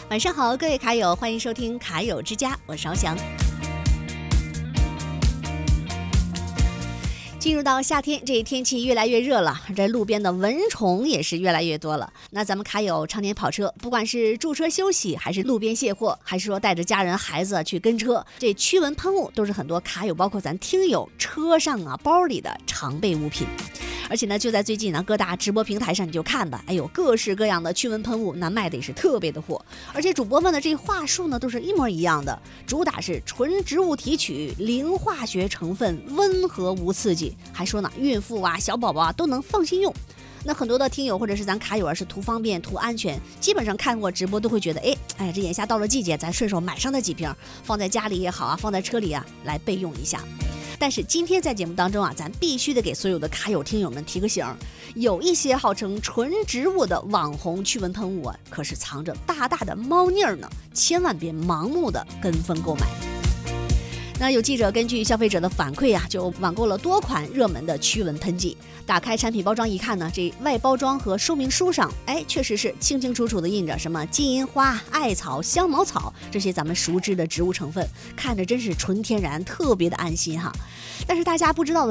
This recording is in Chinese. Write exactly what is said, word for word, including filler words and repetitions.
晚上好，各位卡友，欢迎收听卡友之家，我是翱翔。进入到夏天，这天气越来越热了，这路边的蚊虫也是越来越多了。那咱们卡友常年跑车，不管是驻车休息，还是路边卸货，还是说带着家人孩子去跟车，这驱蚊喷雾都是很多卡友包括咱听友车上啊包里的常备物品。而且呢，就在最近呢，各大直播平台上你就看吧，哎呦，各式各样的驱蚊喷雾，那卖的也是特别的火。而且主播们的这话术呢，都是一模一样的，主打是纯植物提取，零化学成分，温和无刺激，还说呢，孕妇啊、小宝宝啊都能放心用。那很多的听友或者是咱卡友啊，是图方便、图安全，基本上看过直播都会觉得，哎哎，这眼下到了季节，咱顺手买上那几瓶，放在家里也好啊，放在车里啊，来备用一下。但是今天在节目当中啊，咱必须得给所有的卡友听友们提个醒，有一些号称纯植物的网红驱蚊喷雾啊，可是藏着大大的猫腻呢，千万别盲目的跟风购买。那有记者根据消费者的反馈啊，就网购了多款热门的驱蚊喷剂。打开产品包装一看呢，这外包装和说明书上，哎，确实是清清楚楚的印着什么金银花、艾草、香茅草这些咱们熟知的植物成分，看着真是纯天然，特别的安心哈。但是大家不知道的